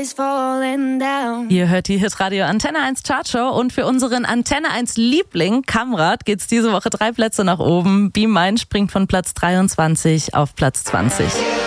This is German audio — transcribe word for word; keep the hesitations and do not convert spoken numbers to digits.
is falling down. Ihr hört die Hitradio Antenne eins Chartshow und für unseren Antenne eins Liebling Kamrat geht's diese Woche drei Plätze nach oben. Be Mine springt von Platz dreiundzwanzig auf Platz zwanzig.